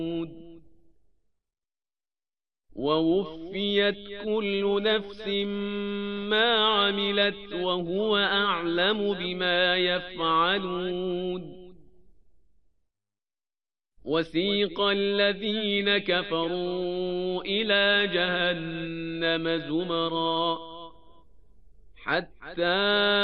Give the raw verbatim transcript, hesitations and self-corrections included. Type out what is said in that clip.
ووفيت كل نفس ما عملت وهو أعلم بما يفعلون. وسيق الذين كفروا إلى جهنم زمرا حتى